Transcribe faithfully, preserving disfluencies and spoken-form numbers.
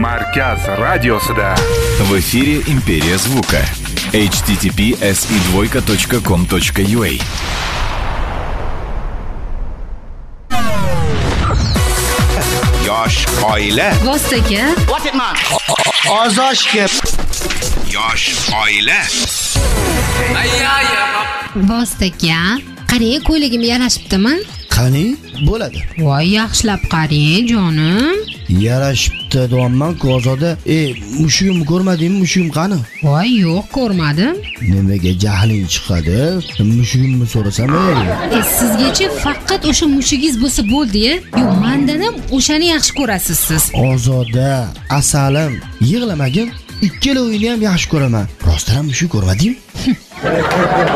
Markaz radiosida. В эфире Империя звука. эйч ти ти пи эс и двойка точка ком точка ю а. Yosh oila. Vostoka. What it man? Ozoshga. Yosh oila. Vostoka. Qarang, ko'yligim yarashibdimi? Qani? Bo'ladi. Voy, yaxshilab qarang, jonim. Yarashibdi, deyapman-ku Ozoda. Ey, mushugimni ko'rmadingmi? Mushugim qani? Voy, yo'q, ko'rmadim. Nimaga jahling chiqadi? Mushugimni so'rasam, ey. E, sizgacha faqat o'sha mushugingiz bo'lsa bo'ldi-ya. Yo'q, mendan ham o'shani yaxshi ko'rasiz siz. Ozoda, asalim, yig'lamagin. Ikkala o'yinni ham yaxshi ko'raman. Rostdan ham mushuk ko'rmadingmi?